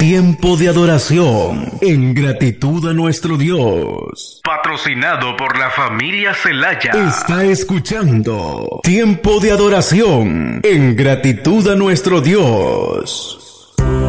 tiempo de adoración en gratitud a nuestro Dios. Patrocinado por la familia Celaya. Está escuchando Tiempo de Adoración en gratitud a nuestro Dios.